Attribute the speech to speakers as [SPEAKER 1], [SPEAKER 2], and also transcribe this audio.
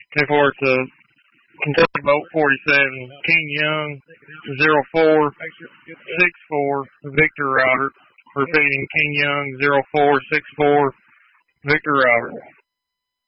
[SPEAKER 1] 10-4 to Kentucky Boat 47, King Young 0464, Victor Robert. Repeating, King Young 0464, Victor Robert.